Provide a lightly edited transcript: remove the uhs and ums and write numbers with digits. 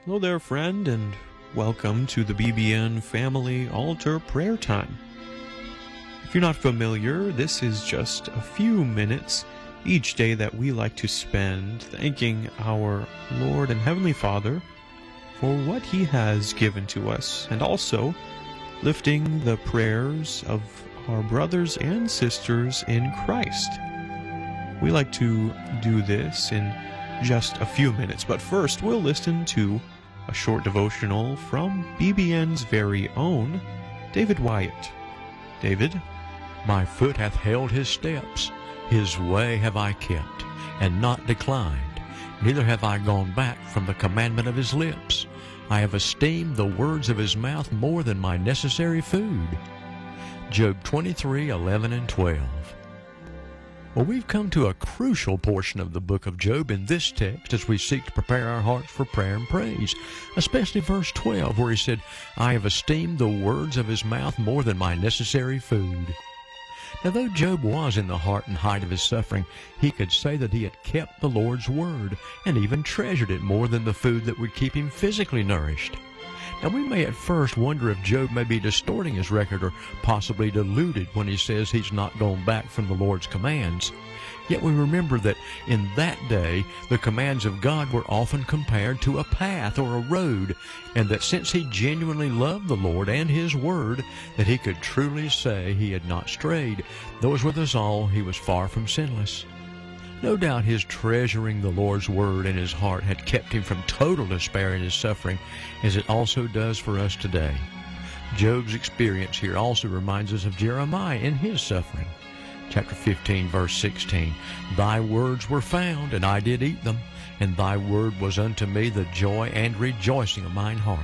Hello there, friend, and welcome to the BBN Family Altar Prayer Time. If you're not familiar, this is just a few minutes each day that we like to spend thanking our Lord and Heavenly Father for what He has given to us, and also lifting the prayers of our brothers and sisters in Christ. We like to do this in just a few minutes, but first we'll listen to a short devotional from BBN's very own David Wyatt. David? My foot hath held his steps, his way have I kept, and not declined. Neither have I gone back from the commandment of his lips. I have esteemed the words of his mouth more than my necessary food. Job 23:11 and 12. Well, we've come to a crucial portion of the book of Job in this text as we seek to prepare our hearts for prayer and praise, especially verse 12 where he said, I have esteemed the words of his mouth more than my necessary food. Now, though Job was in the heart and height of his suffering, he could say that he had kept the Lord's word and even treasured it more than the food that would keep him physically nourished. Now, we may at first wonder if Job may be distorting his record or possibly deluded when he says he's not gone back from the Lord's commands. Yet we remember that in that day, the commands of God were often compared to a path or a road, and that since he genuinely loved the Lord and His Word, that he could truly say he had not strayed, though as with us all, he was far from sinless. No doubt his treasuring the Lord's Word in his heart had kept him from total despair in his suffering, as it also does for us today. Job's experience here also reminds us of Jeremiah in his suffering. Chapter 15, verse 16, Thy words were found, and I did eat them, and thy word was unto me the joy and rejoicing of mine heart.